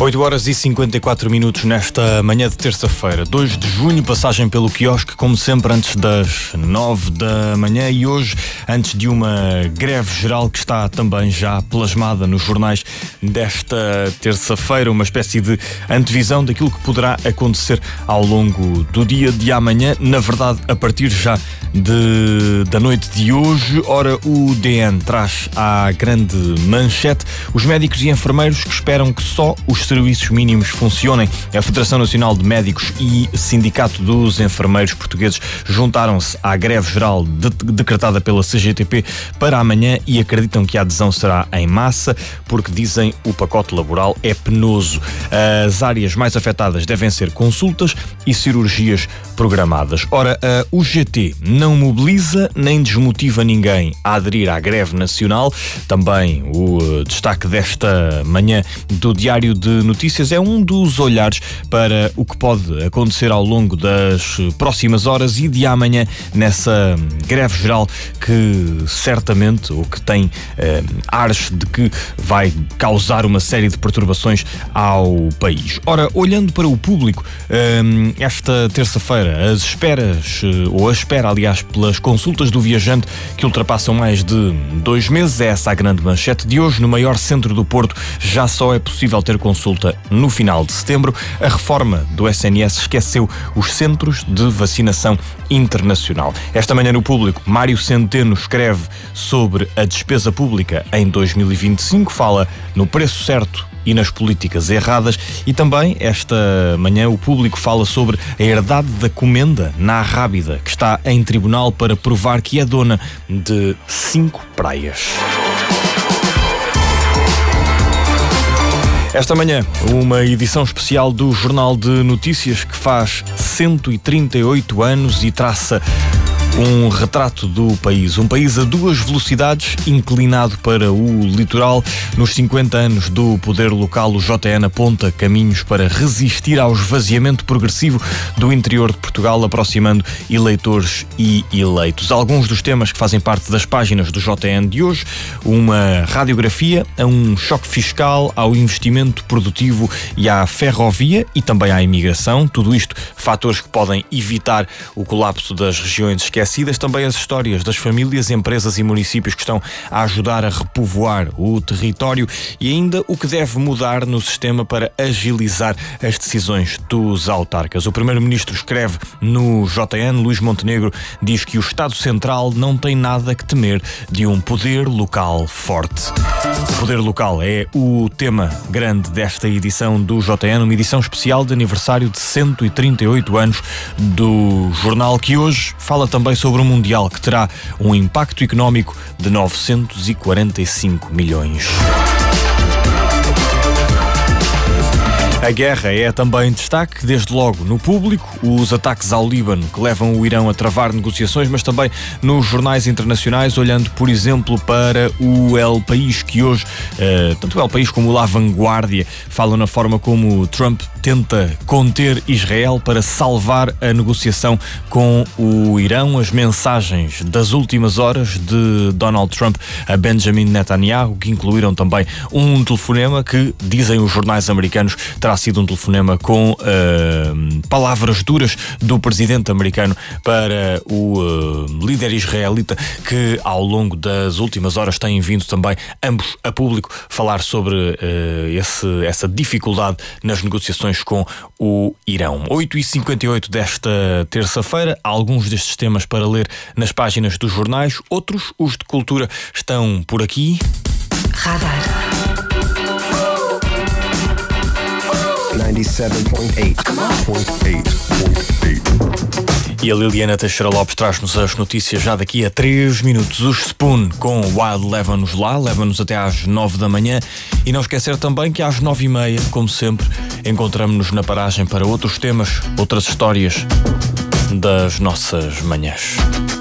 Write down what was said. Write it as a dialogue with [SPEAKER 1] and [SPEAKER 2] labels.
[SPEAKER 1] 8h54 nesta manhã de terça-feira, 2 de junho, passagem pelo quiosque, como sempre, antes das 9 da manhã e hoje, antes de uma greve geral que está também já plasmada nos jornais desta terça-feira, uma espécie de antevisão daquilo que poderá acontecer ao longo do dia de amanhã, na verdade, a partir já da noite de hoje. Ora, o DN traz à grande manchete os médicos e enfermeiros que esperam que só os serviços mínimos funcionem. A Federação Nacional de Médicos e Sindicato dos Enfermeiros Portugueses juntaram-se à greve geral decretada pela CGTP para amanhã e acreditam que a adesão será em massa, porque dizem o pacote laboral é penoso. As áreas mais afetadas devem ser consultas e cirurgias programadas. Ora, a UGT não mobiliza nem desmotiva ninguém a aderir à greve nacional. Também o destaque desta manhã do Diário de Notícias é um dos olhares para o que pode acontecer ao longo das próximas horas e de amanhã nessa greve geral que certamente, ou que tem ares de que vai causar uma série de perturbações ao país. Ora, olhando para o público, esta terça-feira, a espera, aliás, pelas consultas do viajante que ultrapassam mais de 2 meses, é essa a grande manchete de hoje. No maior centro do Porto já só é possível ter consulta no final de setembro. A reforma do SNS esqueceu os centros de vacinação internacional. Esta manhã no Público, Mário Centeno escreve sobre a despesa pública em 2025, fala no preço certo e nas políticas erradas, e também esta manhã o Público fala sobre a herdade da comenda na Rábida, que está em tribunal para provar que é dona de 5 praias. Esta manhã, uma edição especial do Jornal de Notícias que faz 138 anos e traça um retrato do país. Um país a 2 velocidades, inclinado para o litoral. Nos 50 anos do poder local, o JN aponta caminhos para resistir ao esvaziamento progressivo do interior de Portugal, aproximando eleitores e eleitos. Alguns dos temas que fazem parte das páginas do JN de hoje: uma radiografia a um choque fiscal, ao investimento produtivo e à ferrovia e também à imigração. Tudo isto, fatores que podem evitar o colapso das regiões esquecidas. Também as histórias das famílias, empresas e municípios que estão a ajudar a repovoar o território e ainda o que deve mudar no sistema para agilizar as decisões dos autarcas. O Primeiro-Ministro escreve no JN, Luís Montenegro diz que o Estado Central não tem nada que temer de um poder local forte. O poder local é o tema grande desta edição do JN, uma edição especial de aniversário de 138 anos do jornal, que hoje fala também sobre o Mundial, que terá um impacto económico de 945 milhões. A guerra é também destaque, desde logo no Público, os ataques ao Líbano que levam o Irão a travar negociações, mas também nos jornais internacionais, olhando, por exemplo, para o El País, que hoje, tanto o El País como o La Vanguardia, falam na forma como Trump tenta conter Israel para salvar a negociação com o Irão. As mensagens das últimas horas de Donald Trump a Benjamin Netanyahu, que incluíram também um telefonema que, dizem os jornais americanos, terá sido um telefonema com palavras duras do presidente americano para o líder israelita, que ao longo das últimas horas têm vindo também ambos a público falar sobre essa dificuldade nas negociações com o Irão. 8h58 desta terça-feira, alguns destes temas para ler nas páginas dos jornais, outros, os de cultura, estão por aqui.
[SPEAKER 2] Radar
[SPEAKER 3] 97.8.
[SPEAKER 1] E a Liliana Teixeira Lopes traz-nos as notícias já daqui a 3 minutos. Os Spoon com Wild leva-nos lá, leva-nos até às 9 da manhã. E não esquecer também que às 9h30, como sempre, encontramos-nos na paragem para outros temas, outras histórias das nossas manhãs.